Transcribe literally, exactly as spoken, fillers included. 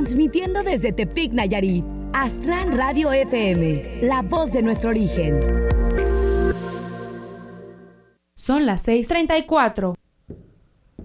Transmitiendo desde Tepic, Nayarit, Aztlán Radio F M, la voz de nuestro origen. Son las seis treinta y cuatro.